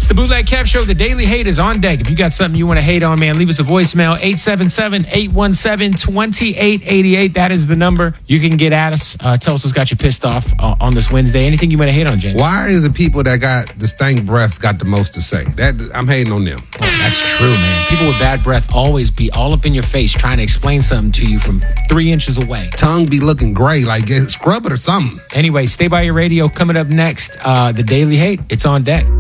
the Bootleg Kev Show. The Daily Hate is on deck. If you got something you want to hate on, man, leave us a voicemail, 877-817-2888. That is the number. You can get at us. Tell us what's got you pissed off on this Wednesday. Anything you want to hate on, James? Why is the people that got the stank breath got the most to say? I'm hating on them. That's true, man. People with bad breath always be all up in your face trying to explain something to you from 3 inches away. Tongue be looking gray, like scrub it or something. Anyway, stay by your radio. Coming up next, the Daily Hate. It's on deck.